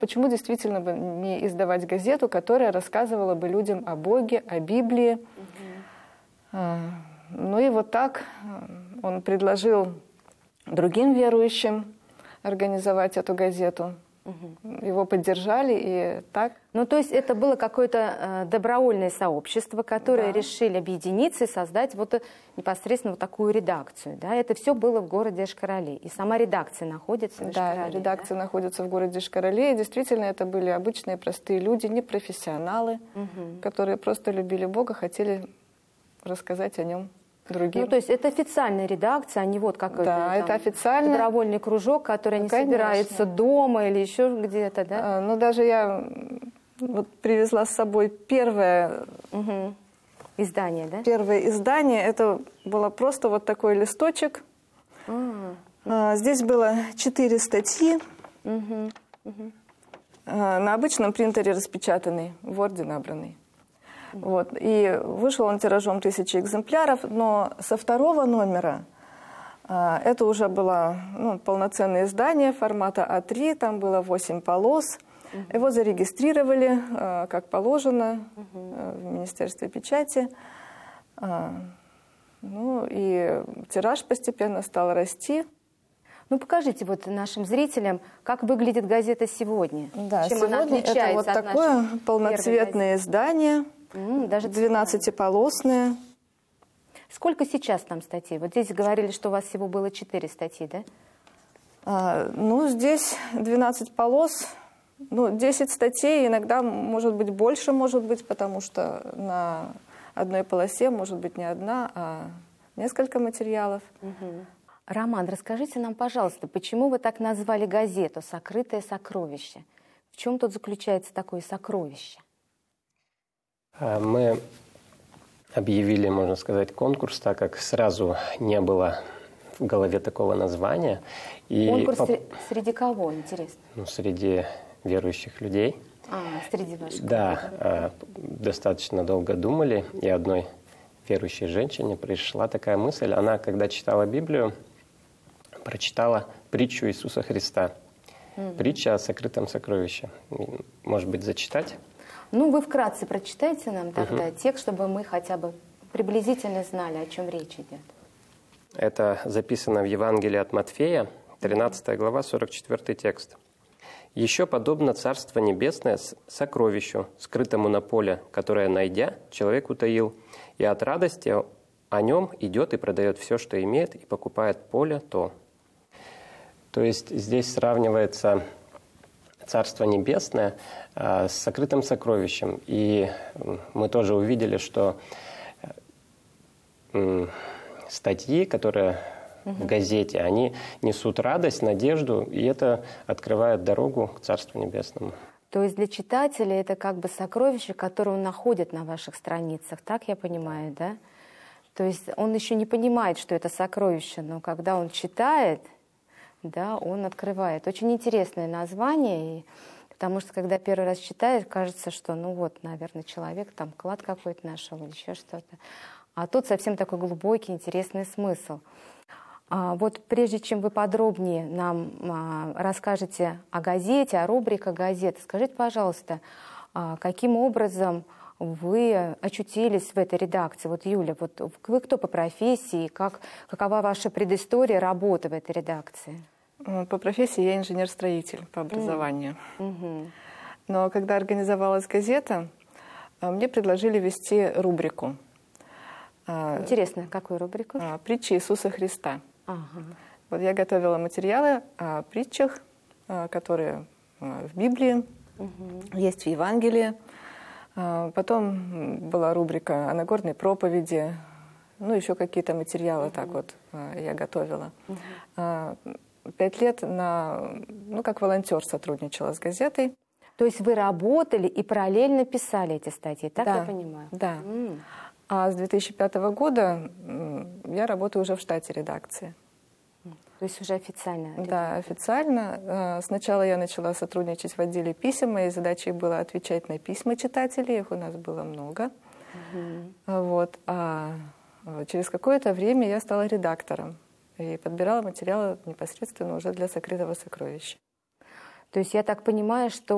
Почему действительно бы не издавать газету, которая рассказывала бы людям о Боге, о Библии? Ну и вот так он предложил другим верующим организовать эту газету. Его поддержали, и так. Ну, то есть это было какое-то добровольное сообщество, которое решили объединиться и создать вот непосредственно вот такую редакцию. Да? Это все было в городе Ишкарале. И сама редакция находится в Ишкарале. Да, редакция находится в городе Ишкарале. И действительно, это были обычные простые люди, не профессионалы, которые просто любили Бога, хотели рассказать о нем другим. Ну, то есть это официальная редакция, а не вот какой-то это официально. Добровольный кружок, который не собирается дома или еще где-то, да? Ну, даже я вот привезла с собой первое издание, да? Первое издание. Это было просто вот такой листочек. Здесь было 4 статьи. На обычном принтере распечатанный, в Word набранный. Вот. И вышел он тиражом 1000 экземпляров, но со второго номера это уже было полноценное издание формата А3, там было 8 полос. Его зарегистрировали, как положено, в Министерстве печати. Ну и тираж постепенно стал расти. Ну, покажите вот нашим зрителям, как выглядит газета сегодня. Да, чем сегодня она отличается это вот от такое полноцветное издание. Даже 12-полосные. Сколько сейчас там статей? Вот здесь говорили, что у вас всего было 4 статьи, да? Ну, здесь 12 полос, 10 статей, иногда может быть больше, может быть, потому что на одной полосе может быть не одна, а несколько материалов. Роман, расскажите нам, пожалуйста, почему вы так назвали газету «Сокрытое сокровище»? В чем тут заключается такое сокровище? Мы объявили, можно сказать, конкурс, так как сразу не было в голове такого названия. И конкурс среди кого, интересно? Среди верующих людей. Среди ваших. Да, достаточно долго думали, и одной верующей женщине пришла такая мысль. Она, когда читала Библию, прочитала притчу Иисуса Христа. Притча о сокрытом сокровище. Может быть, зачитать? Ну, вы вкратце прочитайте нам тогда текст, чтобы мы хотя бы приблизительно знали, о чем речь идет. Это записано в Евангелии от Матфея, 13 глава, 44 текст. «Еще подобно Царство Небесное сокровищу, скрытому на поле, которое, найдя, человек утаил, и от радости о нем идет и продает все, что имеет, и покупает поле то». То есть здесь сравнивается Царство Небесное с сокрытым сокровищем. И мы тоже увидели, что статьи, которые в газете, они несут радость, надежду, и это открывает дорогу к Царству Небесному. То есть для читателя это как бы сокровище, которое он находит на ваших страницах, так я понимаю, да? То есть он еще не понимает, что это сокровище, но когда он читает, да, он открывает. Очень интересное название, потому что когда первый раз читаешь, кажется, что, наверное, человек там клад какой-то нашел или еще что-то. А тут совсем такой глубокий, интересный смысл. Вот прежде чем вы подробнее нам расскажете о газете, о рубриках газеты, скажите, пожалуйста, каким образом вы очутились в этой редакции? Вот, Юля, вы кто по профессии, какова ваша предыстория работы в этой редакции? По профессии я инженер-строитель по образованию. Но когда организовалась газета, мне предложили вести рубрику. Интересно, какую рубрику? «Притчи Иисуса Христа». Вот я готовила материалы о притчах, которые в Библии, есть в Евангелии. Потом была рубрика о Нагорной проповеди, еще какие-то материалы так вот я готовила. 5 лет как волонтер сотрудничала с газетой. То есть вы работали и параллельно писали эти статьи, так я понимаю? Да. А с 2005 года я работаю уже в штате редакции. То есть уже официально? Да, официально. Сначала я начала сотрудничать в отделе писем. Моей задачей было отвечать на письма читателей. Их у нас было много. Вот. А через какое-то время я стала редактором и подбирала материалы непосредственно уже для «Сокрытого сокровища». То есть я так понимаю, что